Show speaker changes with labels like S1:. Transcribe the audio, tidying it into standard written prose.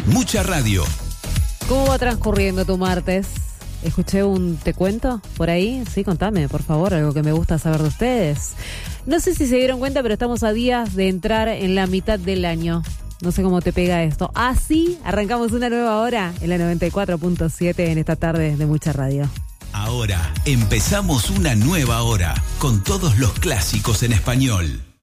S1: Mucha radio.
S2: ¿Cómo va transcurriendo tu martes? Escuché un te cuento por ahí. Sí, contame, por favor, algo que me gusta saber de ustedes. No sé si se dieron cuenta, pero estamos a días de entrar en la mitad del año. No sé cómo te pega esto. Así arrancamos una nueva hora en la 94.7 en esta tarde de Mucha Radio.
S1: Ahora empezamos una nueva hora con todos los clásicos en español.